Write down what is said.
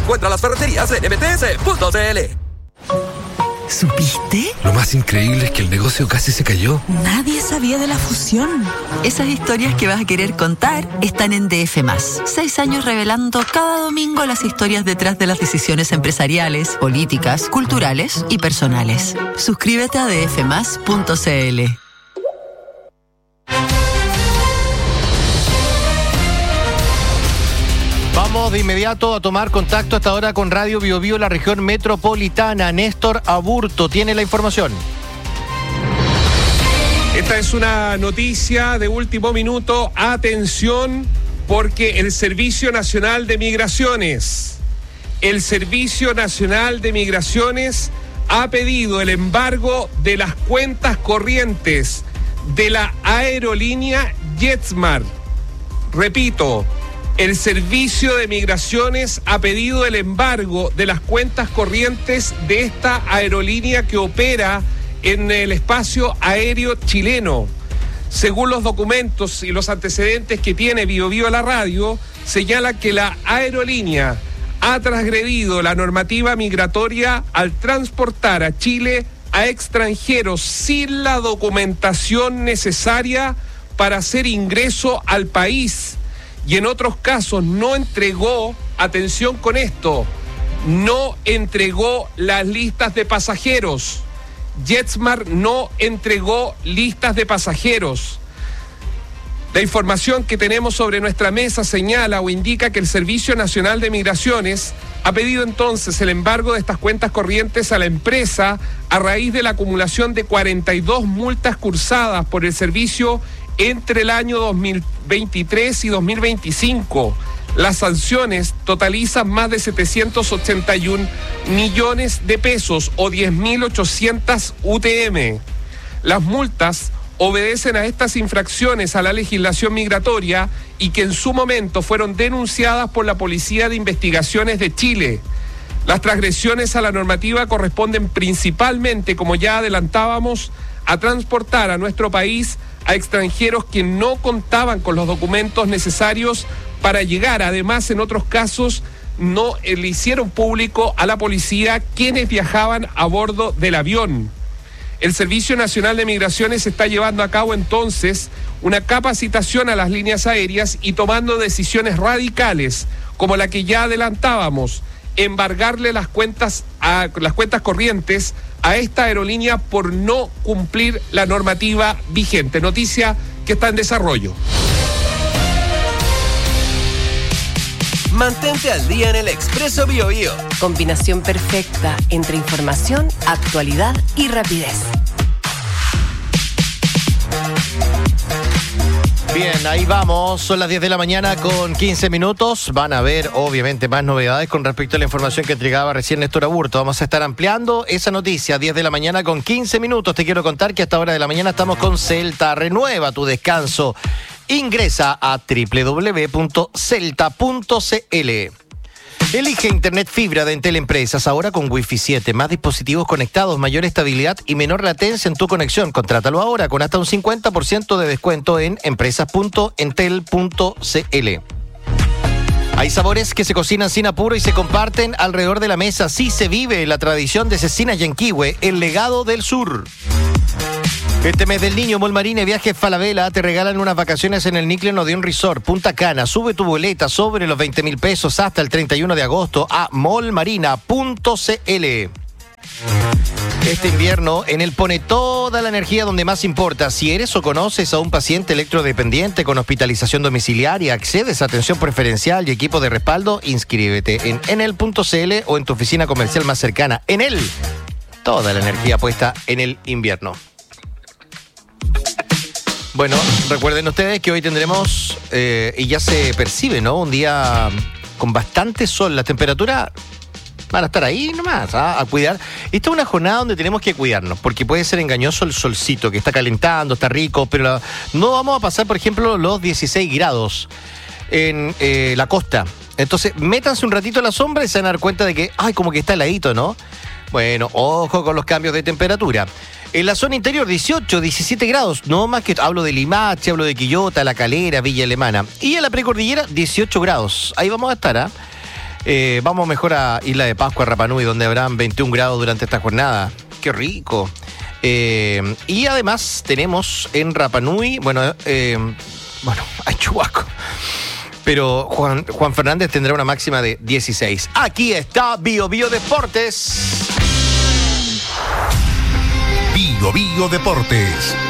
Encuentra las ferreterías en mts.cl. ¿Supiste? Lo más increíble es que el negocio casi se cayó. Nadie sabía de la fusión. Esas historias que vas a querer contar están en DF+. 6 años revelando cada domingo las historias detrás de las decisiones empresariales, políticas, culturales y personales. Suscríbete a dfmas.cl. Vamos de inmediato a tomar contacto hasta ahora con Radio Bio Bio, la región metropolitana. Néstor Aburto tiene la información. Esta es una noticia de último minuto. Atención, porque el Servicio Nacional de Migraciones ha pedido el embargo de las cuentas corrientes de la aerolínea JetSmart. Repito, el Servicio de Migraciones ha pedido el embargo de las cuentas corrientes de esta aerolínea que opera en el espacio aéreo chileno. Según los documentos y los antecedentes que tiene Bio Bio la radio, señala que la aerolínea ha transgredido la normativa migratoria al transportar a Chile a extranjeros sin la documentación necesaria para hacer ingreso al país. Y en otros casos no entregó, atención con esto, no entregó las listas de pasajeros. JetSmart no entregó listas de pasajeros. La información que tenemos sobre nuestra mesa señala o indica que el Servicio Nacional de Migraciones ha pedido entonces el embargo de estas cuentas corrientes a la empresa a raíz de la acumulación de 42 multas cursadas por el servicio entre el año 2023 y 2025. Las sanciones totalizan más de 781 millones de pesos o 10.800 UTM. Las multas obedecen a estas infracciones a la legislación migratoria y que en su momento fueron denunciadas por la Policía de Investigaciones de Chile. Las transgresiones a la normativa corresponden principalmente, como ya adelantábamos, a transportar a nuestro país a extranjeros que no contaban con los documentos necesarios para llegar. Además, en otros casos, no le hicieron público a la policía quienes viajaban a bordo del avión. El Servicio Nacional de Migraciones está llevando a cabo entonces una capacitación a las líneas aéreas y tomando decisiones radicales, como la que ya adelantábamos, embargarle las cuentas corrientes a esta aerolínea por no cumplir la normativa vigente. Noticia que está en desarrollo. Mantente al día en el Expreso Bio Bio. Combinación perfecta entre información, actualidad y rapidez. Bien, ahí vamos, son las 10 de la mañana con 15 minutos. Van a ver, obviamente, más novedades con respecto a la información que entregaba recién Néstor Aburto. Vamos a estar ampliando esa noticia, 10 de la mañana con 15 minutos. Te quiero contar que a esta hora de la mañana estamos con Celta. Renueva tu descanso. Ingresa a www.celta.cl. Elige Internet Fibra de Entel Empresas, ahora con Wi-Fi 7, más dispositivos conectados, mayor estabilidad y menor latencia en tu conexión. Contrátalo ahora con hasta un 50% de descuento en empresas.entel.cl. Hay sabores que se cocinan sin apuro y se comparten alrededor de la mesa. Así se vive la tradición de Cecina Yanquihue, el legado del sur. Este mes del niño, Mall Marina y Viajes Falabella te regalan unas vacaciones en el Nicklin Odeon Resort, Punta Cana. Sube tu boleta sobre los 20.000 pesos hasta el 31 de agosto a mallmarina.cl. Este invierno, Enel pone toda la energía donde más importa. Si eres o conoces a un paciente electrodependiente con hospitalización domiciliaria, accedes a atención preferencial y equipo de respaldo, inscríbete en enel.cl o en tu oficina comercial más cercana. Enel, toda la energía puesta en el invierno. Bueno, recuerden ustedes que hoy tendremos, y ya se percibe, ¿no?, un día con bastante sol. Las temperaturas van a estar ahí nomás, a cuidar. Esta es una jornada donde tenemos que cuidarnos, porque puede ser engañoso el solcito, que está calentando, está rico, pero no vamos a pasar, por ejemplo, los 16 grados en la costa. Entonces, métanse un ratito a la sombra y se van a dar cuenta de que, ay, como que está heladito, ¿no? Bueno, ojo con los cambios de temperatura. En la zona interior, 18, 17 grados. No más que hablo de Limache, hablo de Quillota, La Calera, Villa Alemana. Y en la precordillera, 18 grados. Ahí vamos a estar, ¿ah? Vamos mejor a Isla de Pascua, Rapa Nui, donde habrán 21 grados durante esta jornada. ¡Qué rico! Y además tenemos en Rapa Nui, hay chubasco. Pero Juan Fernández tendrá una máxima de 16. Aquí está Bio Deportes. Bio Deportes.